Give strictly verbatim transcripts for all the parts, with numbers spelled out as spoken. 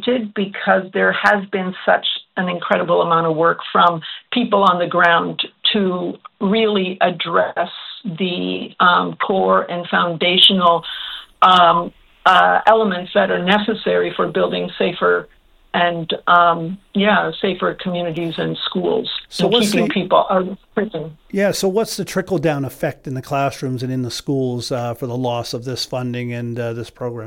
appointed because there has been such an incredible amount of work from people on the ground to really address the um, core and foundational um, uh, elements that are necessary for building safer and, um, yeah, safer communities and schools, so and keeping the, people out of prison. Yeah, so what's the trickle-down effect in the classrooms and in the schools uh, for the loss of this funding and uh, this program?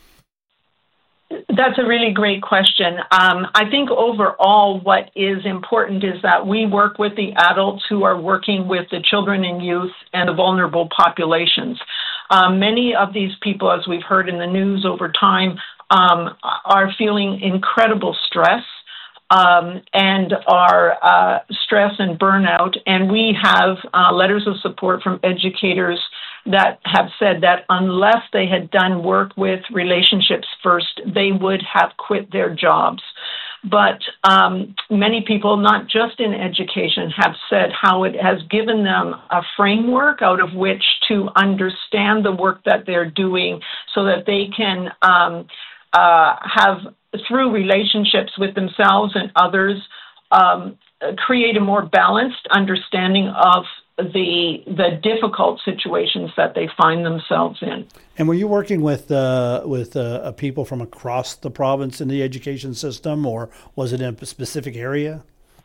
That's a really great question. Um, I think overall what is important is that we work with the adults who are working with the children and youth and the vulnerable populations. Um, many of these people, as we've heard in the news over time, um, are feeling incredible stress um, and are uh, stress and burnout. And we have uh, letters of support from educators that have said that unless they had done work with Relationships First, they would have quit their jobs. But um, many people, not just in education, have said how it has given them a framework out of which to understand the work that they're doing so that they can um, uh, have, through relationships with themselves and others, um, create a more balanced understanding of the the difficult situations that they find themselves in. And were you working with uh, with uh, people from across the province in the education system, or was it in a specific area?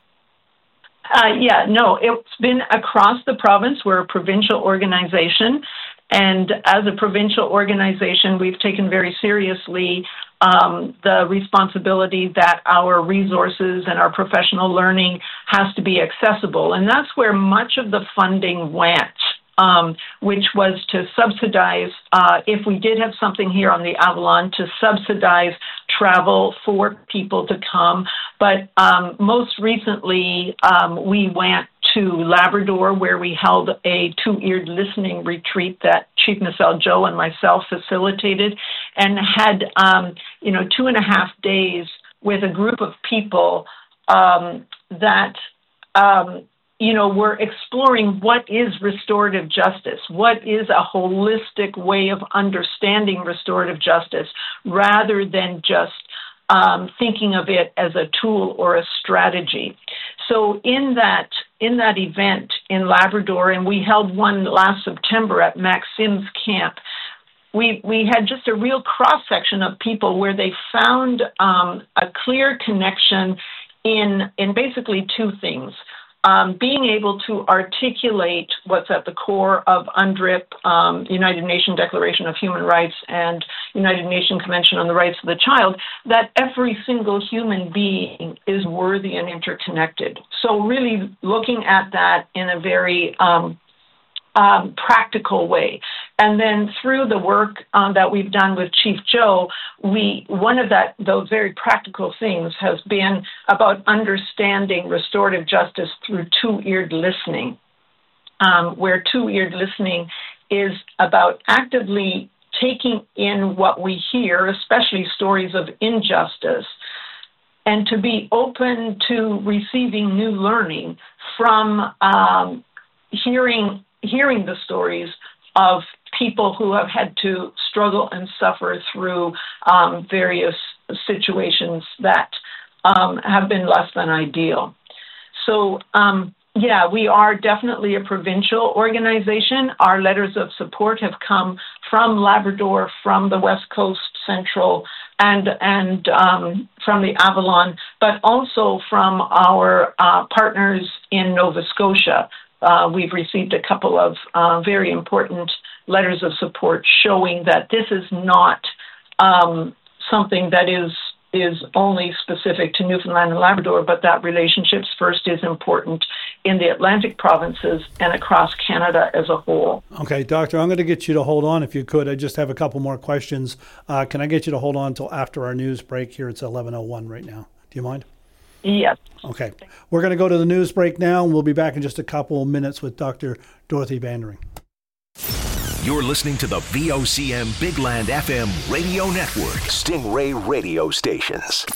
Uh, yeah, no, it's been across the province. We're a provincial organization, and as a provincial organization, we've taken very seriously um, the responsibility that our resources and our professional learning has to be accessible. And that's where much of the funding went, um, which was to subsidize, uh, if we did have something here on the Avalon, to subsidize travel for people to come. But um, most recently, um, we went to Labrador, where we held a two-eared listening retreat that Chief Michelle Joe and myself facilitated, and had, um, you know, two and a half days with a group of people um, that, um, you know, were exploring what is restorative justice, what is a holistic way of understanding restorative justice, rather than just um, thinking of it as a tool or a strategy. So in that in that event in Labrador, and we held one last September at Max Sims Camp, we we had just a real cross-section of people where they found um, a clear connection in in basically two things. Um, being able to articulate what's at the core of UNDRIP, um, United Nations Declaration of Human Rights, and United Nations Convention on the Rights of the Child, that every single human being is worthy and interconnected. So really looking at that in a very um, um, practical way. And then through the work um, that we've done with Chief Joe, we one of that those very practical things has been about understanding restorative justice through two-eared listening, um, where two-eared listening is about actively taking in what we hear, especially stories of injustice, and to be open to receiving new learning from um, hearing hearing the stories of people who have had to struggle and suffer through um, various situations that um, have been less than ideal. So, um, yeah, we are definitely a provincial organization. Our letters of support have come from Labrador, from the West Coast, Central, and and um, from the Avalon, but also from our uh, partners in Nova Scotia. Uh, we've received a couple of uh, very important letters of support showing that this is not um, something that is is only specific to Newfoundland and Labrador, but that Relationships First is important in the Atlantic provinces and across Canada as a whole. Okay, Doctor, I'm going to get you to hold on if you could. I just have a couple more questions. Uh, can I get you to hold on until after our news break here? It's eleven oh one right now. Do you mind? Yes. Okay. We're going to go to the news break now, and we'll be back in just a couple of minutes with Doctor Dorothy Vandering. You're listening to the V O C M Big Land F M radio network. Stingray radio stations.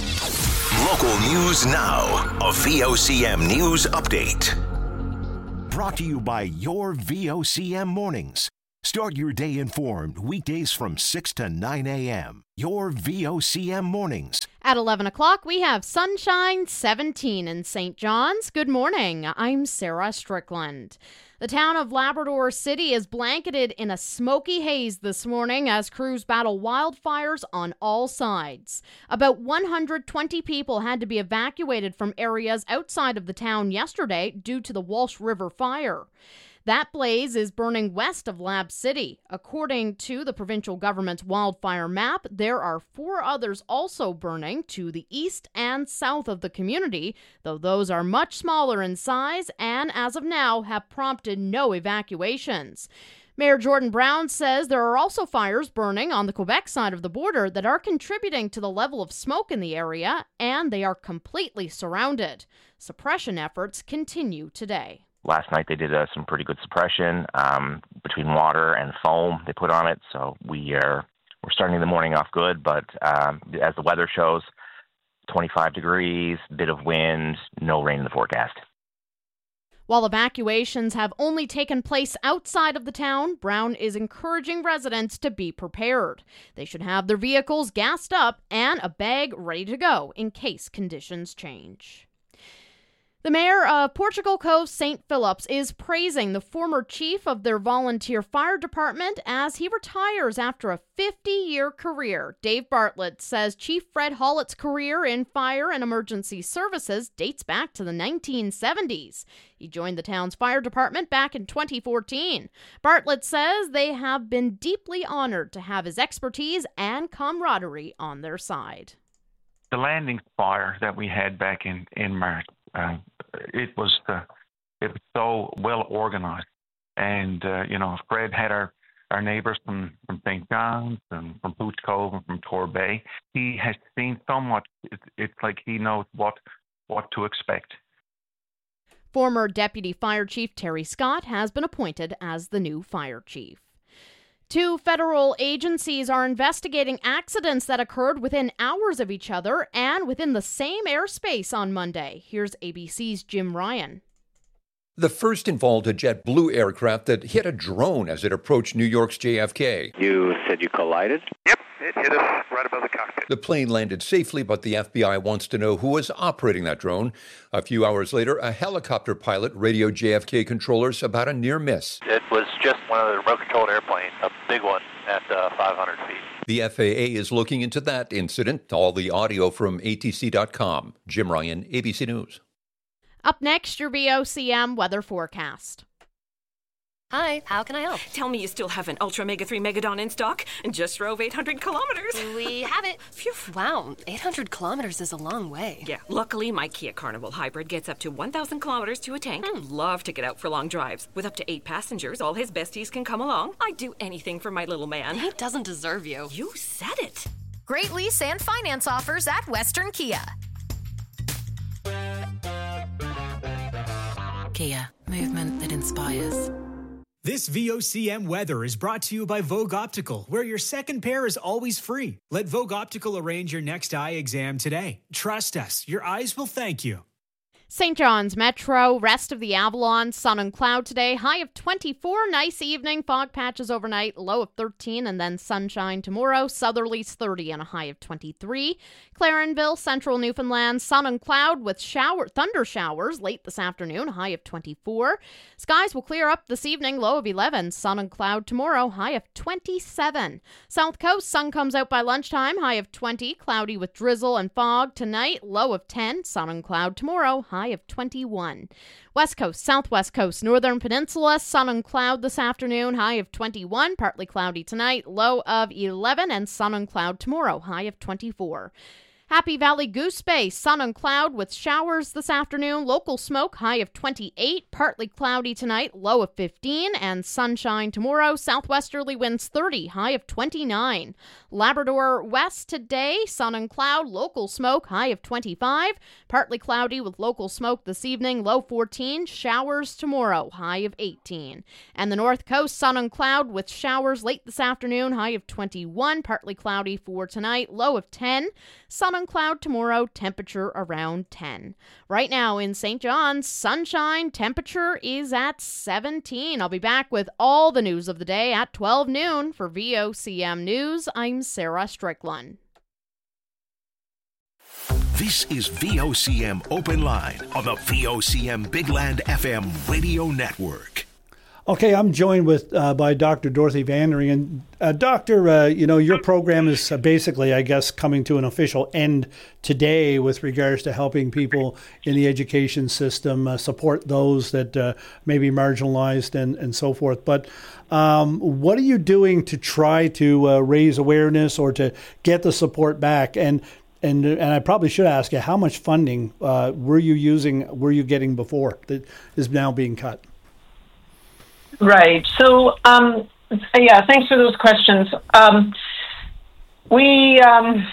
Local news now. A V O C M news update. Brought to you by your V O C M mornings. Start your day informed weekdays from six to nine a.m. Your V O C M mornings. At eleven o'clock, we have sunshine seventeen in Saint John's. Good morning. I'm Sarah Strickland. The town of Labrador City is blanketed in a smoky haze this morning as crews battle wildfires on all sides. About one hundred twenty people had to be evacuated from areas outside of the town yesterday due to the Walsh River fire. That blaze is burning west of Lab City. According to the provincial government's wildfire map, there are four others also burning to the east and south of the community, though those are much smaller in size and, as of now, have prompted no evacuations. Mayor Jordan Brown says there are also fires burning on the Quebec side of the border that are contributing to the level of smoke in the area, and they are completely surrounded. Suppression efforts continue today. Last night they did uh, some pretty good suppression um, between water and foam they put on it. So we are we're starting the morning off good, but um, as the weather shows, twenty-five degrees, bit of wind, no rain in the forecast. While evacuations have only taken place outside of the town, Brown is encouraging residents to be prepared. They should have their vehicles gassed up and a bag ready to go in case conditions change. The mayor of Portugal Cove Saint Phillips is praising the former chief of their volunteer fire department as he retires after a fifty-year career. Dave Bartlett says Chief Fred Hollett's career in fire and emergency services dates back to the nineteen seventies. He joined the town's fire department back in twenty fourteen. Bartlett says they have been deeply honored to have his expertise and camaraderie on their side. The landing fire that we had back in, in March, uh, it was uh, it was so well organized, and uh, you know, Fred had our, our neighbors from, from Saint John's and from Pooch Cove and from Torbay. He has seen so much. It's, it's like he knows what what to expect. Former Deputy Fire Chief Terry Scott has been appointed as the new fire chief. Two federal agencies are investigating accidents that occurred within hours of each other and within the same airspace on Monday. Here's A B C's Jim Ryan. The first involved a JetBlue aircraft that hit a drone as it approached New York's J F K. You said you collided? Yep, it hit us right above the cockpit. The plane landed safely, but the F B I wants to know who was operating that drone. A few hours later, a helicopter pilot radioed J F K controllers about a near miss. It was just one of the remote-controlled airplanes, a big one at uh, five hundred feet. The F A A is looking into that incident. All the audio from A T C dot com. Jim Ryan, A B C News. Up next, your V O C M weather forecast. Hi, how can I help? Tell me you still have an Ultra Mega three Megadon in stock and just drove eight hundred kilometers. We have it. Phew. Wow, eight hundred kilometers is a long way. Yeah, luckily my Kia Carnival Hybrid gets up to one thousand kilometers to a tank. Hmm. Love to get out for long drives. With up to eight passengers, all his besties can come along. I'd do anything for my little man. He doesn't deserve you. You said it. Great lease and finance offers at Western Kia. Kia, movement that inspires. This V O C M weather is brought to you by Vogue Optical, where your second pair is always free. Let Vogue Optical arrange your next eye exam today. Trust us, your eyes will thank you. Saint John's Metro, rest of the Avalon, sun and cloud today, high of twenty-four, nice evening, fog patches overnight, low of thirteen, and then sunshine tomorrow, southerlies thirty and a high of twenty-three. Clarenville, central Newfoundland, sun and cloud with shower thunder showers late this afternoon, high of twenty-four. Skies will clear up this evening, low of eleven, sun and cloud tomorrow, high of twenty-seven. South Coast, sun comes out by lunchtime, high of twenty, cloudy with drizzle and fog tonight, low of ten, sun and cloud tomorrow, high of twenty-one. West Coast, Southwest Coast, Northern Peninsula, sun and cloud this afternoon, high of twenty-one, partly cloudy tonight, low of eleven, and sun and cloud tomorrow, high of twenty-four. Happy Valley Goose Bay, sun and cloud with showers this afternoon, local smoke, high of twenty-eight, partly cloudy tonight, low of fifteen, and sunshine tomorrow, southwesterly winds thirty, high of twenty-nine. Labrador West today, sun and cloud, local smoke, high of twenty-five, partly cloudy with local smoke this evening, low fourteen, showers tomorrow, high of eighteen. And the North Coast, sun and cloud with showers late this afternoon, high of twenty-one, partly cloudy for tonight, low of ten, sun and on cloud tomorrow, temperature around ten. Right now in Saint John's, sunshine, temperature is at seventeen. I'll be back with all the news of the day at twelve noon. For V O C M News, I'm Sarah Strickland. This is V O C M Open Line on the V O C M Big Land F M radio network. Okay, I'm joined with uh, by Doctor Dorothy Vandering. And uh, Doctor, uh, you know, your program is uh, basically, I guess, coming to an official end today with regards to helping people in the education system uh, support those that uh, may be marginalized and, and so forth. But um, what are you doing to try to uh, raise awareness or to get the support back? And And and I probably should ask you, how much funding uh, were you using, were you getting before that is now being cut? Right. So, um, yeah, thanks for those questions. Um, we, um,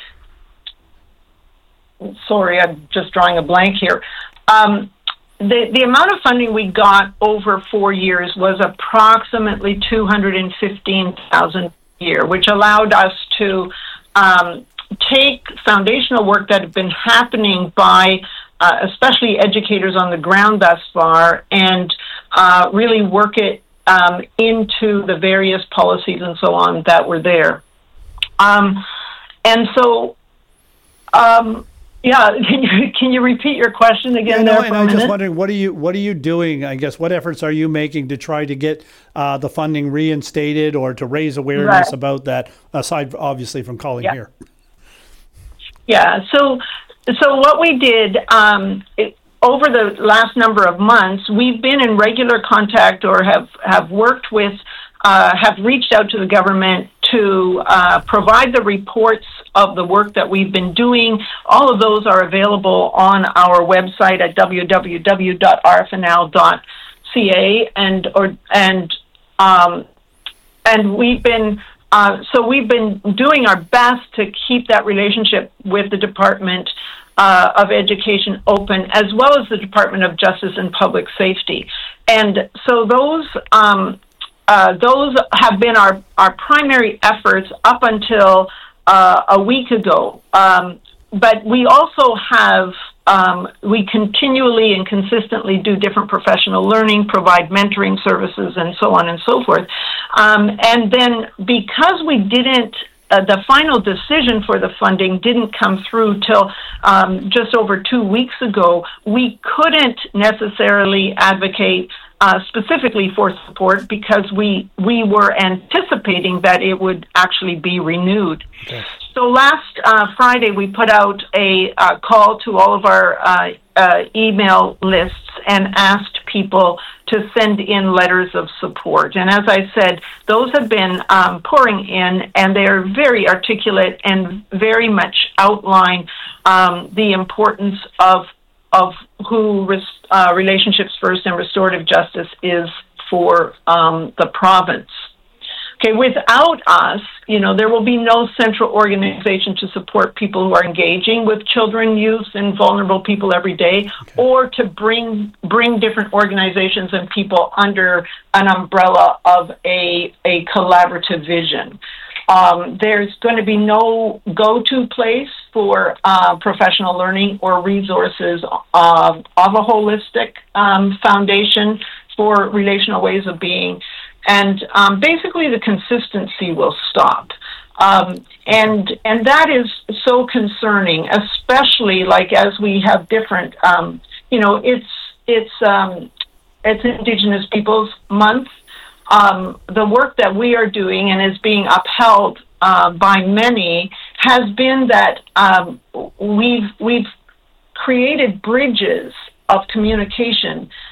sorry, I'm just drawing a blank here. Um, the, the amount of funding we got over four years was approximately two hundred fifteen thousand dollars a year, which allowed us to um, take foundational work that had been happening by uh, especially educators on the ground thus far and uh, really work it um, into the various policies and so on that were there. Um, and so, um, yeah, can you, can you repeat your question again? Yeah, no, there and for a I'm just minute? wondering, what are you what are you doing? I guess what efforts are you making to try to get uh, the funding reinstated or to raise awareness Right. about that? Aside, obviously, from calling Yeah. here. Yeah, so so what we did um, it, over the last number of months, we've been in regular contact or have, have worked with, uh, have reached out to the government to uh, provide the reports of the work that we've been doing. All of those are available on our website at w w w dot r f n l dot c a, and or and um, and we've been Uh, so we've been doing our best to keep that relationship with the Department uh, of Education open, as well as the Department of Justice and Public Safety. And so those um, uh, those have been our, our primary efforts up until uh, a week ago. Um, but we also have Um, we continually and consistently do different professional learning, provide mentoring services, and so on and so forth. Um, and then because we didn't, uh, the final decision for the funding didn't come through till um, just over two weeks ago, we couldn't necessarily advocate uh, specifically for support because we, we were anticipating that it would actually be renewed. Okay. So last uh, Friday, we put out a uh, call to all of our uh, uh, email lists and asked people to send in letters of support. And as I said, those have been um, pouring in, and they are very articulate and very much outline um, the importance of of who res- uh, Relationships First and restorative justice is for um, the province. Okay, without us, you know, there will be no central organization to support people who are engaging with children, youth, and vulnerable people every day, okay. or to bring bring different organizations and people under an umbrella of a, a collaborative vision. Um, there's going to be no go-to place for uh, professional learning or resources uh, of a holistic um, foundation for relational ways of being. And um, basically, the consistency will stop, um, and and that is so concerning, especially like as we have different, um, you know, it's it's um, it's Indigenous Peoples Month. Um, the work that we are doing and is being upheld uh, by many has been that um, we've we've created bridges of communication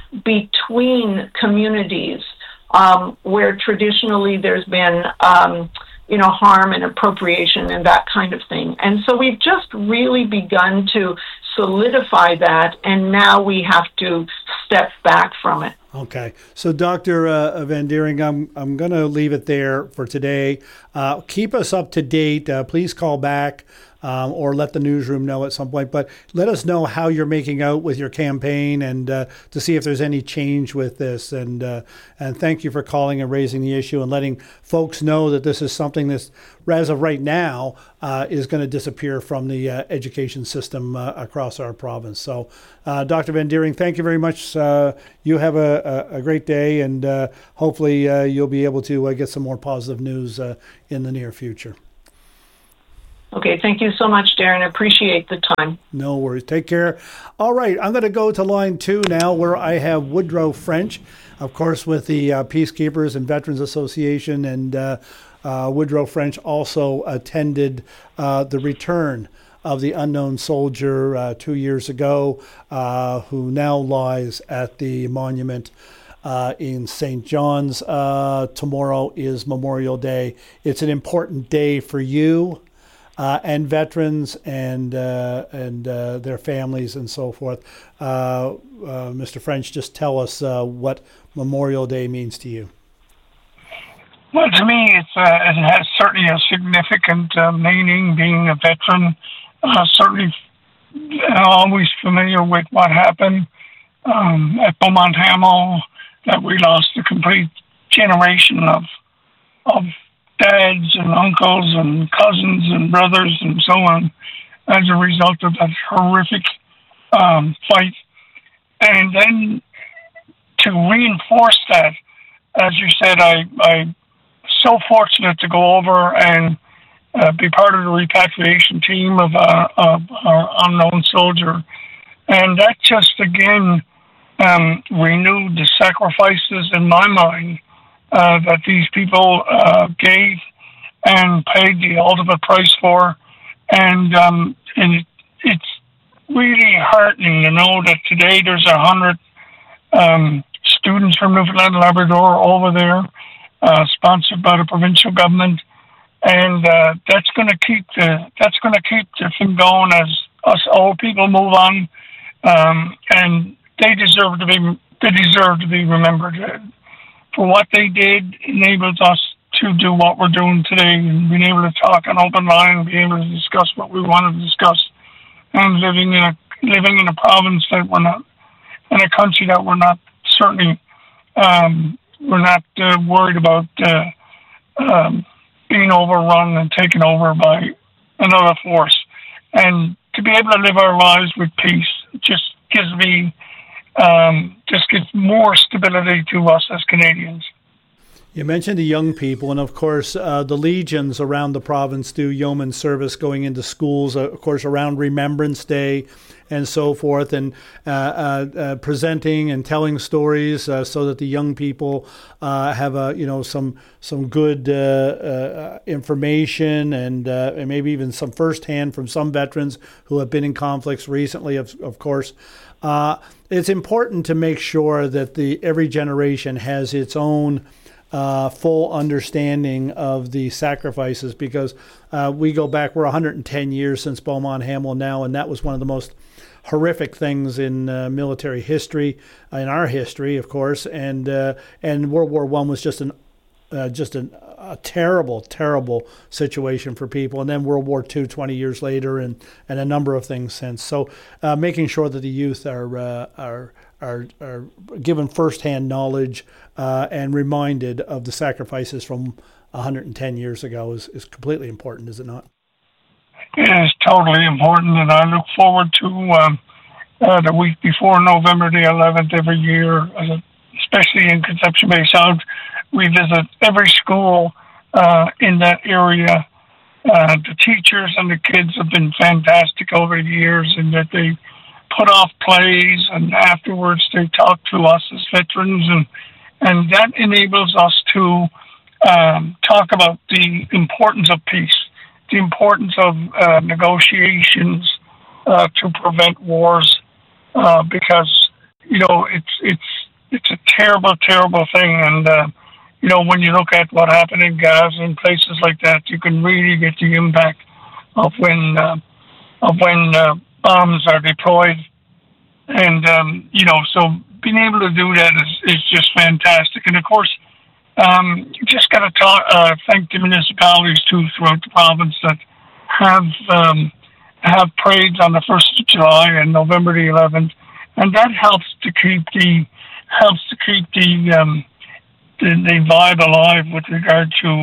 between communities. Um, where traditionally there's been, um, you know, harm and appropriation and that kind of thing. And so we've just really begun to solidify that, and now we have to step back from it. Okay. So, Doctor Uh, Vandering, I'm, I'm going to leave it there for today. Uh, keep us up to date. Uh, please call back um, or let the newsroom know at some point. But let us know how you're making out with your campaign, and uh, to see if there's any change with this. And uh, and thank you for calling and raising the issue and letting folks know that this is something that's, as of right now, uh, is going to disappear from the uh, education system uh, across our province. So, uh, Doctor Van Deering, thank you very much. Uh, you have a, a, a great day, and uh, hopefully uh, you'll be able to uh, get some more positive news uh, in the near future. Okay, thank you so much, Darren. Appreciate the time. No worries. Take care. All right, I'm going to go to line two now, where I have Woodrow French, of course, with the uh, Peacekeepers and Veterans Association, and uh, uh, Woodrow French also attended uh, the return of the unknown soldier uh, two years ago, uh, who now lies at the monument uh, in Saint John's. Uh, tomorrow is Memorial Day. It's an important day for you uh, and veterans and uh, and uh, their families and so forth. Uh, uh, Mister French, just tell us uh, what Memorial Day means to you. Well, to me, it's uh, it has certainly a significant uh, meaning. Being a veteran, uh, certainly always familiar with what happened um, at Beaumont Hamel, that we lost a complete generation of of dads and uncles and cousins and brothers and so on as a result of that horrific um, fight. And then to reinforce that, as you said, I, I so fortunate to go over and uh, be part of the repatriation team of uh, of our unknown soldier. And that just, again, um, renewed the sacrifices in my mind uh, that these people uh, gave and paid the ultimate price for. And, um, and it, it's really heartening to know that today there's a hundred um, students from Newfoundland and Labrador over there, uh, sponsored by the provincial government, and uh, that's going to keep the that's going to keep the thing going as us old people move on, um, and they deserve to be they deserve to be remembered for what they did. Enables us to do what we're doing today, and being able to talk on open line, and be able to discuss what we want to discuss, and living in a living in a province that we're not in a country that we're not certainly. Um, we're not uh, worried about uh, um, being overrun and taken over by another force. And to be able to live our lives with peace just gives me, um, just gives more stability to us as Canadians. You mentioned the young people, and of course, uh, the legions around the province do yeoman service going into schools, uh, of course, around Remembrance Day and so forth, and uh, uh, uh, presenting and telling stories uh, so that the young people uh, have a, you know, some some good uh, uh, information and, uh, and maybe even some firsthand from some veterans who have been in conflicts recently, of, of course. Uh, it's important to make sure that the every generation has its own Uh, full understanding of the sacrifices, because uh, we go back, we're one hundred ten years since Beaumont Hamel now, and that was one of the most horrific things in uh, military history, uh, in our history, of course, and uh, and World War One was just an uh, just an, a terrible, terrible situation for people, and then World War Two twenty years later, and, and a number of things since. So uh, making sure that the youth are uh, are Are, are given firsthand knowledge uh, and reminded of the sacrifices from one hundred ten years ago is, is completely important, is it not? It is totally important, and I look forward to um, uh, the week before November the eleventh every year, uh, especially in Conception Bay South. We visit every school uh, in that area. Uh, the teachers and the kids have been fantastic over the years, in that they put off plays, and afterwards they talk to us as veterans, and and that enables us to um, talk about the importance of peace, the importance of uh, negotiations uh, to prevent wars, uh, because you know it's it's it's a terrible, terrible thing, and uh, you know when you look at what happened in Gaza and places like that, you can really get the impact of when uh, of when. Uh, bombs are deployed, and um, you know, so being able to do that is, is just fantastic. And of course, um, you just got to talk, uh, thank the municipalities too throughout the province that have um, have parades on the first of July and November the eleventh, and that helps to keep the helps to keep the um, the, the vibe alive with regard to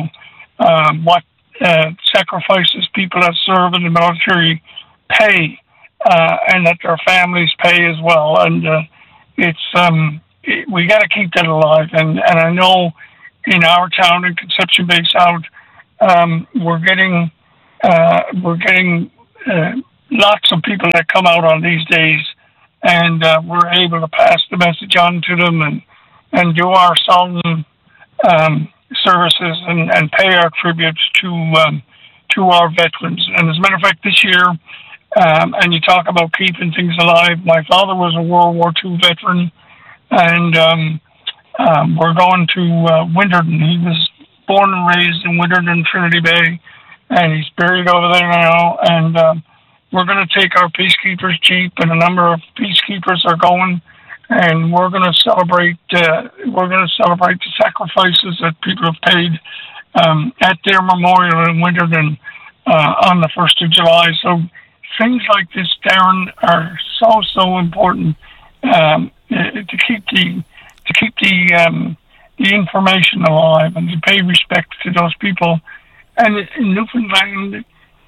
um, what uh, sacrifices people that serve in the military pay, uh, and that their families pay as well. And uh, it's um, it, we got to keep that alive. And, and I know in our town, in Conception Bay South, um, we're getting uh, we're getting uh, lots of people that come out on these days, and uh, we're able to pass the message on to them and and do our solemn um, services and, and pay our tributes to um, to our veterans. And as a matter of fact, this year, um, and you talk about keeping things alive, my father was a World War Two veteran, and um, um, we're going to uh, Winterton. He was born and raised in Winterton, Trinity Bay, and he's buried over there now. And um, we're going to take our Peacekeepers Jeep, and a number of Peacekeepers are going, and we're going to celebrate. Uh, we're going to celebrate the sacrifices that people have paid um, at their memorial in Winterton uh, on the first of July. So things like this, Darren, are so so important um, to keep the to keep the um, the information alive and to pay respect to those people. And in Newfoundland,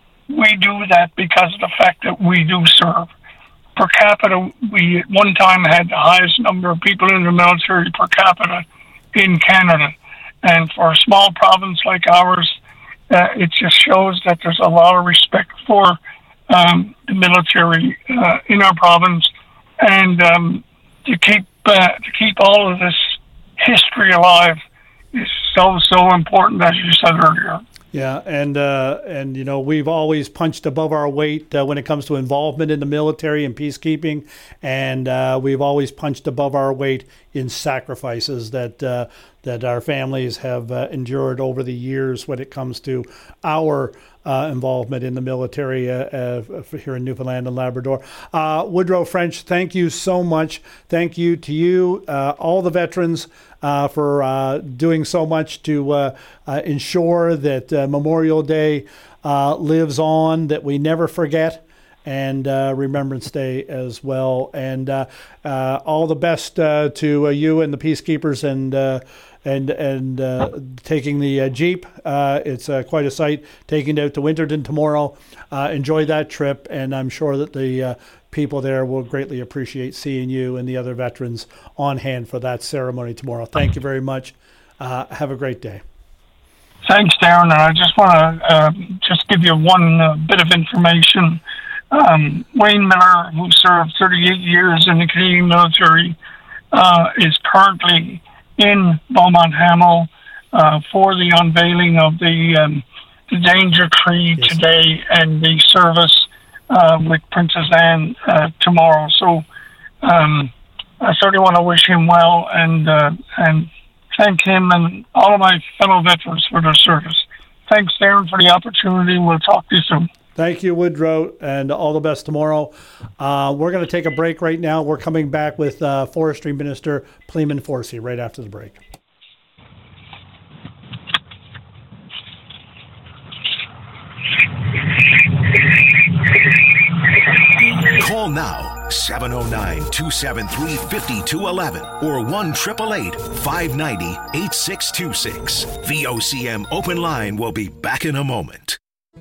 we do that because of the fact that we do serve. Per capita, we at one time had the highest number of people in the military per capita in Canada. And for a small province like ours, uh, it just shows that there's a lot of respect for um, the military uh, in our province. And um, to keep uh, to keep all of this history alive is so, so important, as you said earlier. Yeah, and uh, and you know, we've always punched above our weight uh, when it comes to involvement in the military and peacekeeping, and uh, we've always punched above our weight in sacrifices that uh, that our families have uh, endured over the years when it comes to our uh, involvement in the military uh, uh, here in Newfoundland and Labrador. Uh, Woodrow French, thank you so much. Thank you to you, uh, all the veterans, Uh, for uh, doing so much to uh, uh, ensure that uh, Memorial Day uh, lives on, that we never forget, and uh, Remembrance Day as well. And uh, uh, all the best uh, to uh, you and the Peacekeepers, and uh, and and uh, taking the uh, Jeep. Uh, it's uh, quite a sight. Taking it out to Winterton tomorrow. Uh, enjoy that trip, and I'm sure that the uh, people there will greatly appreciate seeing you and the other veterans on hand for that ceremony tomorrow. Thank you very much. Uh, have a great day. Thanks, Darren. And I just want to uh, just give you one uh, bit of information. Um, Wayne Miller, who served thirty-eight years in the Canadian military, uh, is currently in Beaumont Hamel uh, for the unveiling of the, um, the Danger Tree yes. today, and the service Uh, with Princess Anne uh, tomorrow. So um, I certainly want to wish him well, and uh, and thank him and all of my fellow veterans for their service. Thanks, Darren, for the opportunity. We'll talk to you soon. Thank you, Woodrow, and all the best tomorrow. Uh, we're going to take a break right now. We're coming back with uh, Forestry Minister Pleeman Forsey right after the break. Call now, seven oh nine, two seven three, five two one one or one eight eight eight, five nine zero, eight six two six. V O C M Open Line will be back in a moment.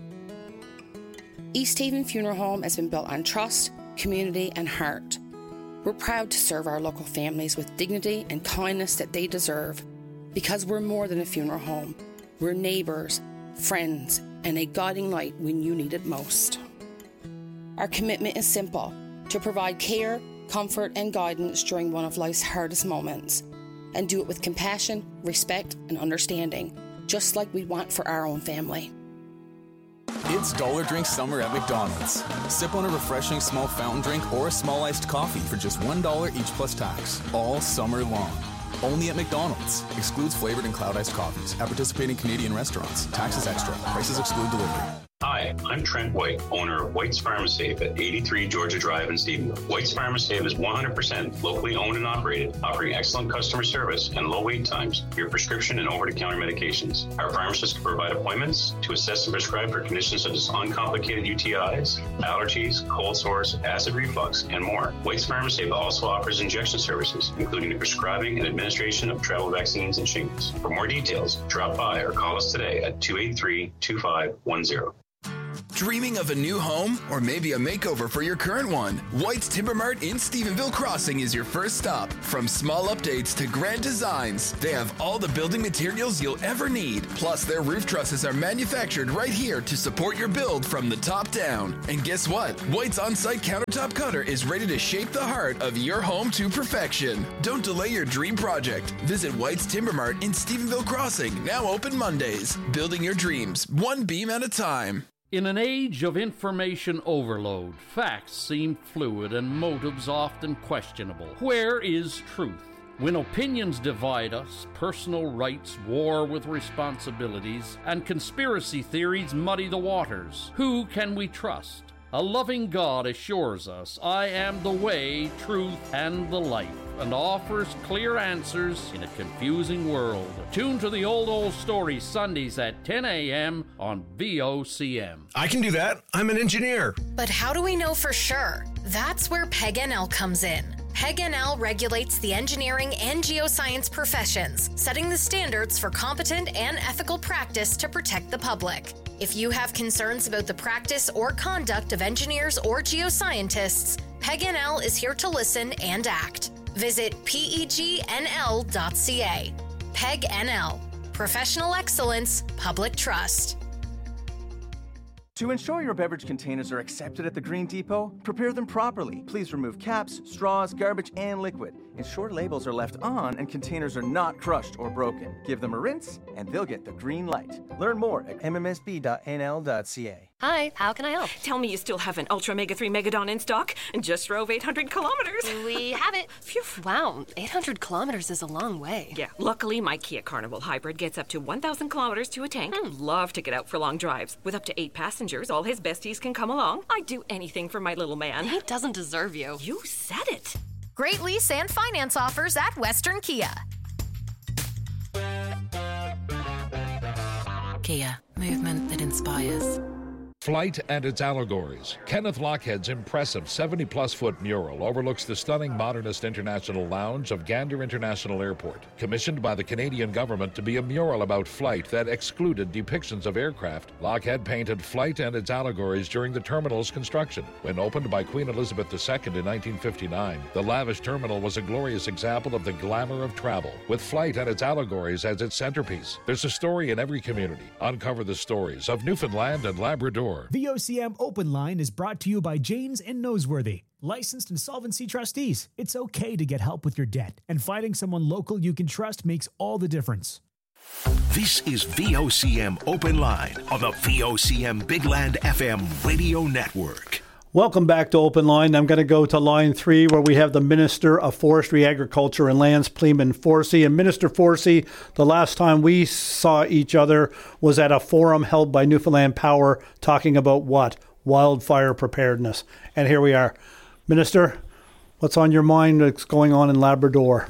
East Haven Funeral Home has been built on trust, community, and heart. We're proud to serve our local families with dignity and kindness that they deserve, because we're more than a funeral home. We're neighbours, friends, and a guiding light when you need it most. Our commitment is simple: to provide care, comfort, and guidance during one of life's hardest moments, and do it with compassion, respect, and understanding, just like we want for our own family. It's Dollar Drink Summer at McDonald's. Sip on a refreshing small fountain drink or a small iced coffee for just one dollar each plus tax, all summer long. Only at McDonald's. Excludes flavored and cloud iced coffees at participating Canadian restaurants. Taxes extra. Prices exclude delivery. Hi, I'm Trent White, owner of White's Pharmasafe at eighty-three Georgia Drive in Stephenville. White's Pharmasafe is one hundred percent locally owned and operated, offering excellent customer service and low wait times for your prescription and over-the-counter medications. Our pharmacists can provide appointments to assess and prescribe for conditions such as uncomplicated U T Is, allergies, cold sores, acid reflux, and more. White's Pharmasafe also offers injection services, including the prescribing and administration of travel vaccines and shingles. For more details, drop by or call us today at two eight three, two five one zero. Dreaming of a new home or maybe a makeover for your current one? White's Timber Mart in Stephenville Crossing is your first stop. From small updates to grand designs, they have all the building materials you'll ever need. Plus, their roof trusses are manufactured right here to support your build from the top down. And guess what? White's on-site countertop cutter is ready to shape the heart of your home to perfection. Don't delay your dream project. Visit White's Timber Mart in Stephenville Crossing, now open Mondays. Building your dreams, one beam at a time. In an age of information overload, facts seem fluid and motives often questionable. Where is truth? When opinions divide us, personal rights war with responsibilities, and conspiracy theories muddy the waters, who can we trust? A loving God assures us, I am the way, truth, and the life, and offers clear answers in a confusing world. Tune to the Old Old Story Sundays at ten a.m. on V O C M. I can do that. I'm an engineer. But how do we know for sure? That's where P E G N L comes in. P E G N L regulates the engineering and geoscience professions, setting the standards for competent and ethical practice to protect the public. If you have concerns about the practice or conduct of engineers or geoscientists, P E G N L is here to listen and act. Visit P E G N L dot C A. P E G N L. Professional excellence, public trust. To ensure your beverage containers are accepted at the Green Depot, prepare them properly. Please remove caps, straws, garbage, and liquid. Ensure labels are left on and containers are not crushed or broken. Give them a rinse, and they'll get the green light. Learn more at M M S B dot N L dot C A. Hi, how can I help? Tell me you still have an Ultra Mega three Megadon in stock and just drove eight hundred kilometers. We have it. Phew. Wow, eight hundred kilometers is a long way. Yeah, luckily my Kia Carnival Hybrid gets up to one thousand kilometers to a tank. Hmm. Love to get out for long drives. With up to eight passengers, all his besties can come along. I'd do anything for my little man. He doesn't deserve you. You said it. Great lease and finance offers at Western Kia. Kia, movement that inspires. Flight and its allegories. Kenneth Lockhead's impressive seventy-plus foot mural overlooks the stunning modernist international lounge of Gander International Airport, commissioned by the Canadian government to be a mural about flight that excluded depictions of aircraft. Lockhead painted Flight and its allegories during the terminal's construction. When opened by Queen Elizabeth the Second in nineteen fifty-nine, the lavish terminal was a glorious example of the glamour of travel, with Flight and its allegories as its centerpiece. There's a story in every community. Uncover the stories of Newfoundland and Labrador. V O C M Open Line is brought to you by Janes and Noseworthy, licensed insolvency trustees. It's okay to get help with your debt, and finding someone local you can trust makes all the difference. This is V O C M Open Line on the V O C M Big Land F M radio network. Welcome back to Open Line. I'm going to go to line three where we have the Minister of Forestry, Agriculture and Lands, Pleeman Forsey. And Minister Forsey, the last time we saw each other was at a forum held by Newfoundland Power talking about what? Wildfire preparedness. And here we are. Minister, what's on your mind that's going on in Labrador?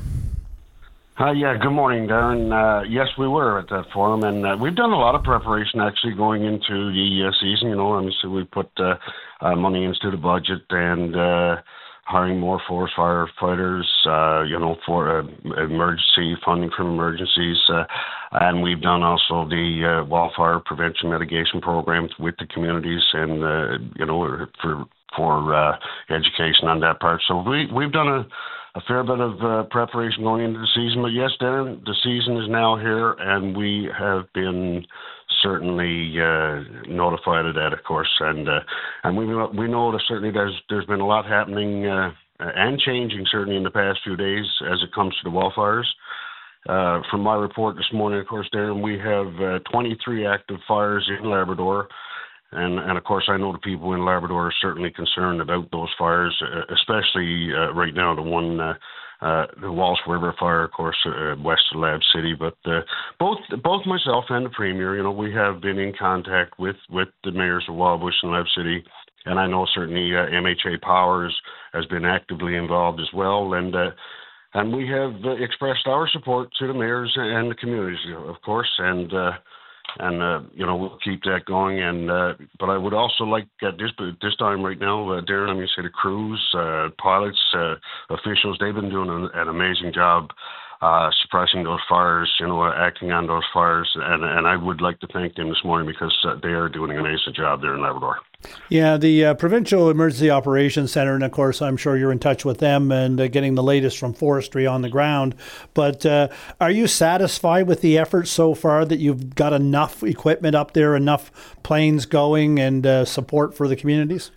Uh, yeah, good morning, Darren. Uh, yes, we were at that forum, and uh, we've done a lot of preparation actually going into the uh, season. You know, obviously we put uh, uh, money into the budget and uh, hiring more forest firefighters, uh, you know, for uh, emergency funding from emergencies. Uh, and we've done also the uh, wildfire prevention mitigation programs with the communities and, uh, you know, for, for uh, education on that part. So we, we've done a a fair bit of uh, preparation going into the season. But yes, Darren, the season is now here, and we have been certainly uh, notified of that, of course. And uh, and we we know that certainly there's there's been a lot happening uh, and changing certainly in the past few days as it comes to the wildfires. Uh, from my report this morning, of course, Darren, we have uh, twenty-three active fires in Labrador. And, and, of course, I know the people in Labrador are certainly concerned about those fires, uh, especially uh, right now, the one uh, uh, the Walsh River fire, of course, uh, west of Lab City. But uh, both both myself and the Premier, you know, we have been in contact with, with the mayors of Wildbush and Lab City. And I know certainly uh, M H A Powers has been actively involved as well. And uh, and we have uh, expressed our support to the mayors and the communities, of course. And uh, And, uh, you know, we'll keep that going. And uh, but I would also like at this this time right now, uh, Darren, I mean, say the crews, uh, pilots, uh, officials, they've been doing an, an amazing job uh, suppressing those fires, you know, uh, acting on those fires. And, and I would like to thank them this morning because uh, they are doing an amazing job there in Labrador. Yeah, the uh, Provincial Emergency Operations Center, and of course, I'm sure you're in touch with them and uh, getting the latest from forestry on the ground. But uh, are you satisfied with the efforts so far that you've got enough equipment up there, enough planes going, and uh, support for the communities?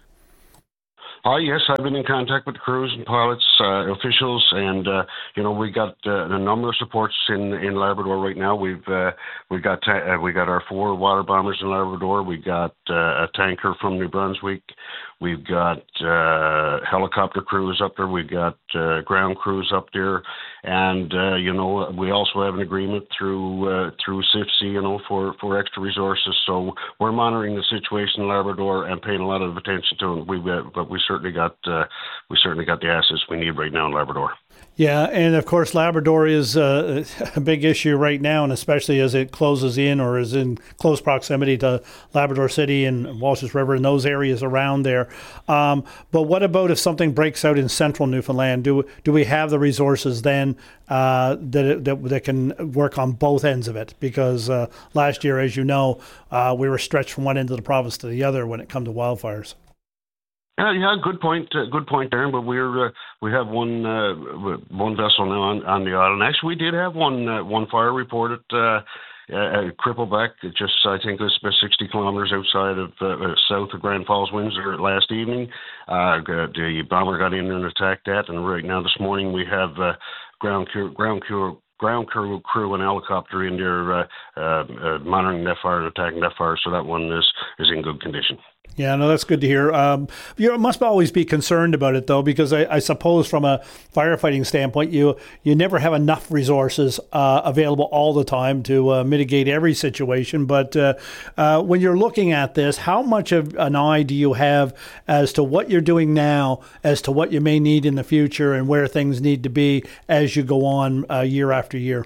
Oh, yes, I've been in contact with crews and pilots, uh, officials, and, uh, you know, we got uh, a number of supports in, in Labrador right now. We've uh, we got ta- uh, we got our four water bombers in Labrador. We got uh, a tanker from New Brunswick. We've got uh, helicopter crews up there. We've got uh, ground crews up there. And, uh, you know, we also have an agreement through uh, through C I F C, you know, for, for extra resources. So we're monitoring the situation in Labrador and paying a lot of attention to it. We, uh, but we certainly got uh, we certainly got the assets we need right now in Labrador. Yeah, and of course, Labrador is uh, a big issue right now, and especially as it closes in or is in close proximity to Labrador City and Walsh's River and those areas around there. Um, but what about if something breaks out in central Newfoundland? Do do we have the resources then uh, that, that that can work on both ends of it? Because uh, last year, as you know, uh, we were stretched from one end of the province to the other when it comes to wildfires. Yeah, yeah, good point, uh, good point, Darren. But we're uh, we have one uh, one vessel now on, on the island. Actually, we did have one uh, one fire reported uh, at Crippleback, just I think it was about sixty kilometres outside of uh, south of Grand Falls, Windsor, last evening. Uh, the bomber got in there and attacked that, and right now this morning we have uh, ground crew, ground crew. ground crew, crew and helicopter in there uh, uh, uh, monitoring that fire and attacking that fire, so that one is, is in good condition. Yeah, no, that's good to hear. Um, you must always be concerned about it, though, because I, I suppose from a firefighting standpoint, you you never have enough resources uh, available all the time to uh, mitigate every situation. But uh, uh, when you're looking at this, how much of an eye do you have as to what you're doing now, as to what you may need in the future, and where things need to be as you go on uh, year after year?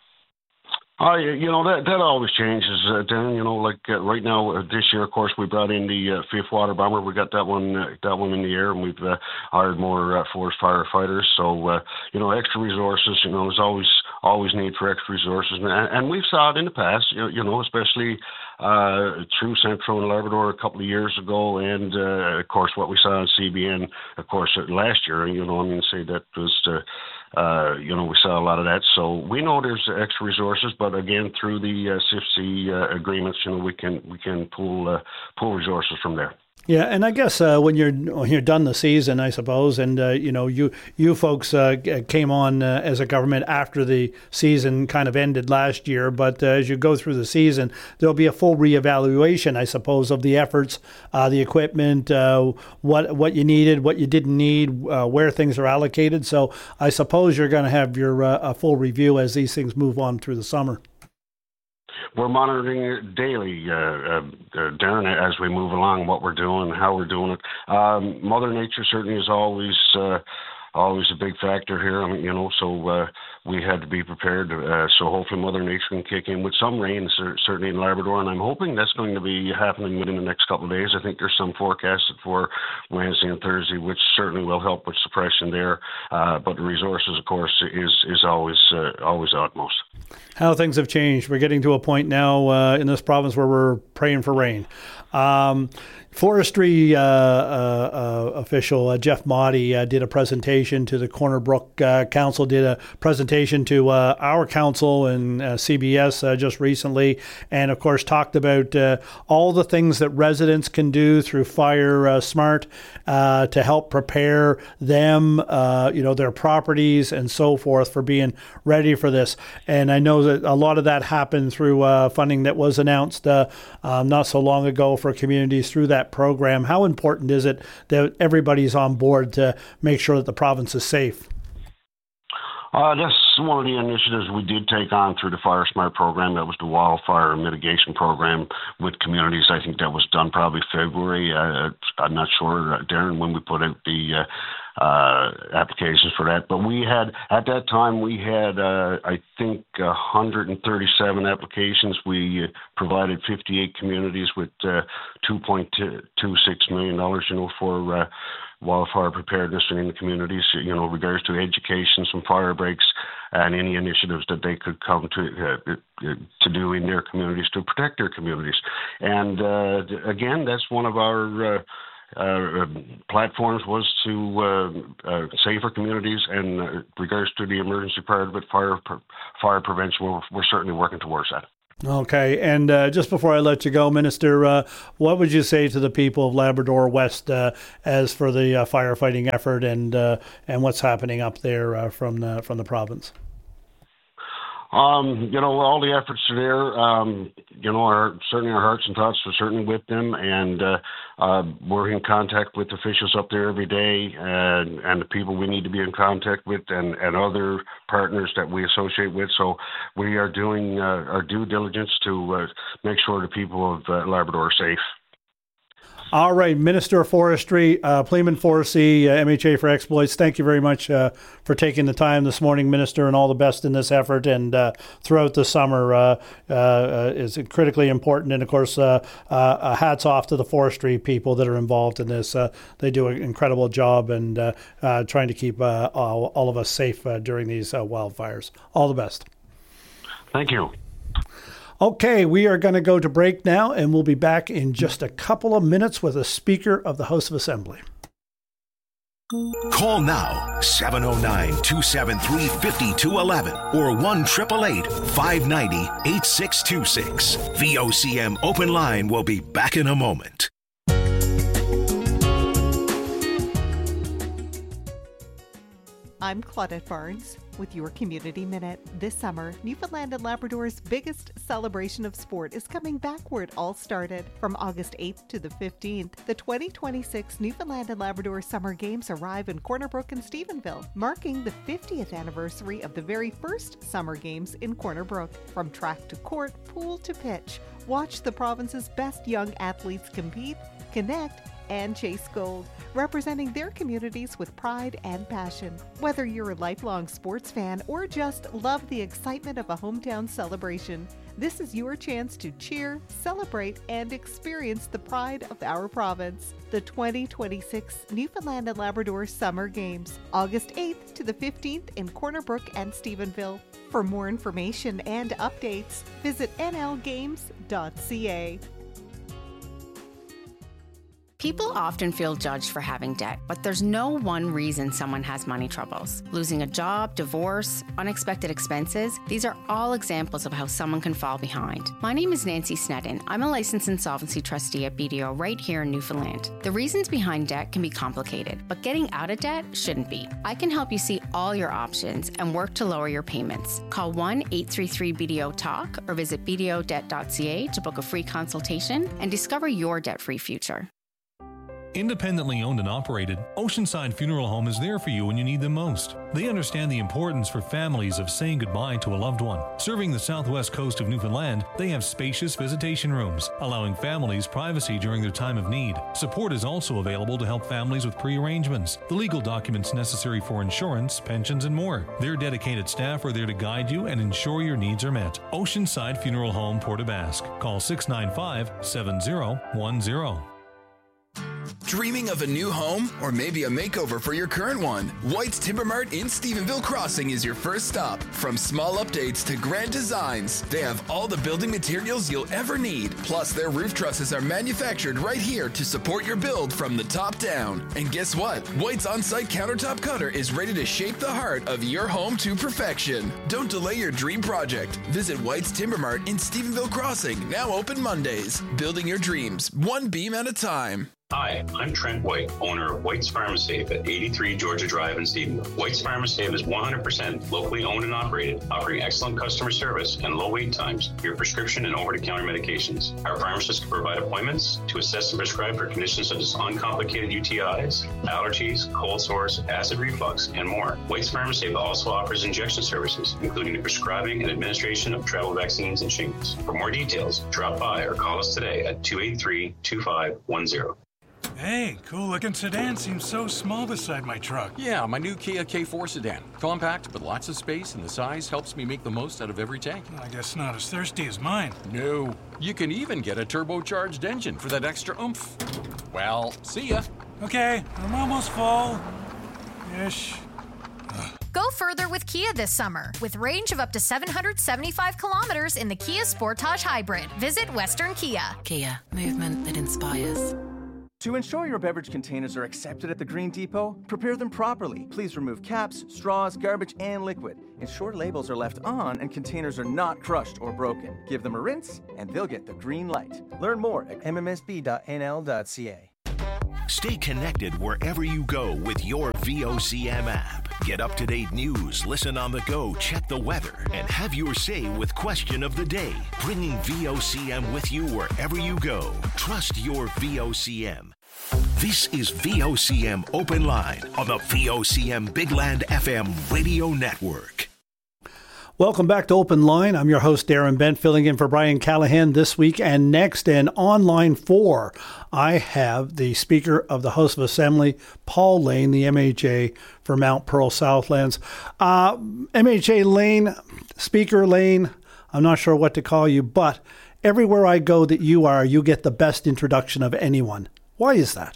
Oh, you know, that that always changes, uh, Dan. You know, like uh, right now, uh, this year, of course, we brought in the uh, fifth water bomber. We got that one uh, that one in the air, and we've uh, hired more uh, forest firefighters. So, uh, you know, extra resources, you know, there's always always need for extra resources. And, and we've saw it in the past, you know, you know especially uh, through Central and Labrador a couple of years ago. And, uh, of course, what we saw in C B N, of course, last year, you know, I mean, say that was... Uh, Uh, you know, we saw a lot of that. So we know there's extra resources, but again, through the uh, C I F C uh, agreements, you know, we can we can pull uh, pull resources from there. Yeah, and I guess uh, when you're when you're done the season, I suppose, and uh, you know, you you folks uh, came on uh, as a government after the season kind of ended last year. But uh, as you go through the season, there'll be a full reevaluation, I suppose, of the efforts, uh, the equipment, uh, what what you needed, what you didn't need, uh, where things are allocated. So I suppose you're going to have your uh, a full review as these things move on through the summer. We're monitoring it daily, uh, uh, Darren, as we move along, what we're doing and how we're doing it. Um, Mother Nature certainly is always uh, always a big factor here. I mean, you know, so uh, we had to be prepared. Uh, so hopefully Mother Nature can kick in with some rain, certainly in Labrador, and I'm hoping that's going to be happening within the next couple of days. I think there's some forecasted for Wednesday and Thursday, which certainly will help with suppression there. Uh, but the resources, of course, is is always uh, always utmost. How things have changed. We're getting to a point now uh, in this province where we're praying for rain. Um, Forestry uh, uh, uh, official uh, Jeff Motti uh, did a presentation to the Corner Brook uh, Council, did a presentation to uh, our council and uh, C B S uh, just recently, and of course talked about uh, all the things that residents can do through Fire uh, Smart uh, to help prepare them, uh, you know, their properties and so forth for being ready for this. And I know that a lot of that happened through uh, funding that was announced uh, um, not so long ago for communities through that program. How important is it that everybody's on board to make sure that the province is safe? Uh, that's one of the initiatives we did take on through the Fire Smart program. That was the wildfire mitigation program with communities. I think that was done probably February. Uh, I'm not sure, Darren, when we put out the uh, uh, applications for that. But we had, at that time, we had, uh, I think, one hundred thirty-seven applications. We provided fifty-eight communities with uh, two point two six million dollars, you know, for uh, wildfire preparedness in the communities, you know, regards to education, some fire breaks, and any initiatives that they could come to uh, to do in their communities to protect their communities. And uh, again, that's one of our uh, uh, platforms was to uh, uh, safer communities. And uh, regards to the emergency part of it, fire fire prevention, we're, we're certainly working towards that. Okay, and uh, just before I let you go, Minister, uh, what would you say to the people of Labrador West uh, as for the uh, firefighting effort and uh, and what's happening up there uh, from the from the province? Um, you know, all the efforts are there. Um, you know, our, certainly our hearts and thoughts are certainly with them, and uh, uh, we're in contact with officials up there every day, and, and the people we need to be in contact with, and, and other partners that we associate with. So we are doing uh, our due diligence to uh, make sure the people of uh, Labrador are safe. All right, Minister of Forestry, uh, Pleeman Forsey, uh, M H A for Exploits, thank you very much uh, for taking the time this morning, Minister, and all the best in this effort and uh, throughout the summer uh, uh, is critically important. And, of course, uh, uh, hats off to the forestry people that are involved in this. Uh, they do an incredible job and uh, uh, trying to keep uh, all, all of us safe uh, during these uh, wildfires. All the best. Thank you. Okay, we are going to go to break now, and we'll be back in just a couple of minutes with a Speaker of the House of Assembly. Call now, seven oh nine, two seven three, five two one one or one eight eight eight, five nine zero, eight six two six. V O C M Open Line will be back in a moment. I'm Claudette Barnes with your Community Minute. This summer, Newfoundland and Labrador's biggest celebration of sport is coming back where it all started. From August eighth to the fifteenth, the twenty twenty-six Newfoundland and Labrador Summer Games arrive in Corner Brook and Stephenville, marking the fiftieth anniversary of the very first Summer Games in Corner Brook. From track to court, pool to pitch, watch the province's best young athletes compete, connect, and chase gold, representing their communities with pride and passion. Whether you're a lifelong sports fan or just love the excitement of a hometown celebration, this is your chance to cheer, celebrate, and experience the pride of our province. The twenty twenty-six Newfoundland and Labrador Summer Games, August eighth to the fifteenth in Corner Brook and Stephenville. For more information and updates, visit n l games dot c a. People often feel judged for having debt, but there's no one reason someone has money troubles. Losing a job, divorce, unexpected expenses, these are all examples of how someone can fall behind. My name is Nancy Sneddon. I'm a licensed insolvency trustee at B D O right here in Newfoundland. The reasons behind debt can be complicated, but getting out of debt shouldn't be. I can help you see all your options and work to lower your payments. Call one eight three three B D O talk or visit b d o debt dot c a to book a free consultation and discover your debt-free future. Independently owned and operated, Oceanside Funeral Home is there for you when you need them most. They understand the importance for families of saying goodbye to a loved one. Serving the southwest coast of Newfoundland, they have spacious visitation rooms, allowing families privacy during their time of need. Support is also available to help families with pre-arrangements, the legal documents necessary for insurance, pensions, and more. Their dedicated staff are there to guide you and ensure your needs are met. Oceanside Funeral Home, Port aux Basques. Call six nine five, seven zero one zero. Dreaming of a new home or maybe a makeover for your current one? White's Timber Mart in Stephenville Crossing is your first stop. From small updates to grand designs, they have all the building materials you'll ever need. Plus, their roof trusses are manufactured right here to support your build from the top down. And guess what? White's on-site countertop cutter is ready to shape the heart of your home to perfection. Don't delay your dream project. Visit White's Timber Mart in Stephenville Crossing, now open Mondays. Building your dreams, one beam at a time. Hi, I'm Trent White, owner of White's Pharmasafe at eighty-three Georgia Drive in Stephenville. White's Pharmasafe is one hundred percent locally owned and operated, offering excellent customer service and low wait times for your prescription and over-the-counter medications. Our pharmacists can provide appointments to assess and prescribe for conditions such as uncomplicated U T Is, allergies, cold sores, acid reflux, and more. White's Pharmasafe also offers injection services, including the prescribing and administration of travel vaccines and shingles. For more details, drop by or call us today at two eight three, two five one zero. Hey, cool-looking sedan seems so small beside my truck. Yeah, my new Kia K four sedan. Compact, but lots of space, and the size helps me make the most out of every tank. I guess not as thirsty as mine. No. You can even get a turbocharged engine for that extra oomph. Well, see ya. Okay, I'm almost full. Ish. Go further with Kia this summer. With range of up to seven hundred seventy-five kilometers in the Kia Sportage Hybrid. Visit Western Kia. Kia, movement that inspires. To ensure your beverage containers are accepted at the Green Depot, prepare them properly. Please remove caps, straws, garbage, and liquid. Ensure labels are left on and containers are not crushed or broken. Give them a rinse, and they'll get the green light. Learn more at m m s b dot n l dot c a. Stay connected wherever you go with your V O C M app. Get up-to-date news, listen on the go, check the weather, and have your say with Question of the Day. Bringing V O C M with you wherever you go. Trust your V O C M. This is V O C M Open Line on the V O C M Big Land F M radio network. Welcome back to Open Line. I'm your host, Darren Bent, filling in for Brian Callahan this week and next. And on line four, I have the Speaker of the House of Assembly, Paul Lane, the M H A for Mount Pearl Southlands. Uh, M H A Lane, Speaker Lane, I'm not sure what to call you, but everywhere I go that you are, you get the best introduction of anyone. Why is that?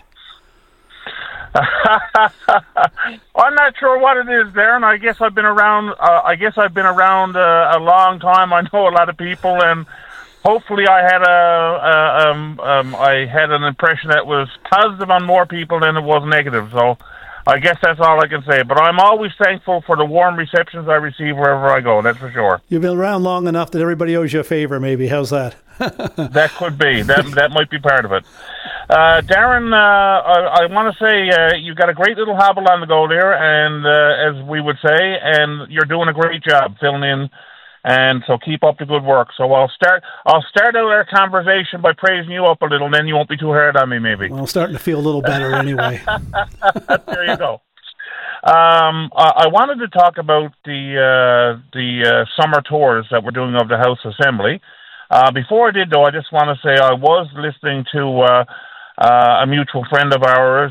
I'm not sure what it is, Darren. I guess I've been around. Uh, I guess I've been around uh, a long time. I know a lot of people, and hopefully, I had a, a um, um, I had an impression that was positive on more people than it was negative. So, I guess that's all I can say. But I'm always thankful for the warm receptions I receive wherever I go. That's for sure. You've been around long enough that everybody owes you a favor. Maybe how's that? That could be. That that might be part of it. Uh, Darren, uh, I, I want to say uh, you've got a great little hobble on the go there, and uh, as we would say, and you're doing a great job filling in, and so keep up the good work. So I'll start I'll start out our conversation by praising you up a little, then you won't be too hard on me, maybe. Well, I'm starting to feel a little better anyway. There you go. Um, I, I wanted to talk about the uh, the uh, summer tours that we're doing of the House Assembly. Uh, before I did, though, I just want to say I was listening to uh, uh, a mutual friend of ours,